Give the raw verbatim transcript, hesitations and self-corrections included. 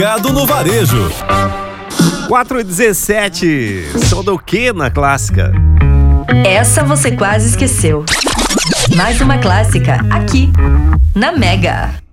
Gado no Varejo. quatro e dezessete. São do que na clássica? Essa você quase esqueceu. Mais uma clássica aqui na Mega.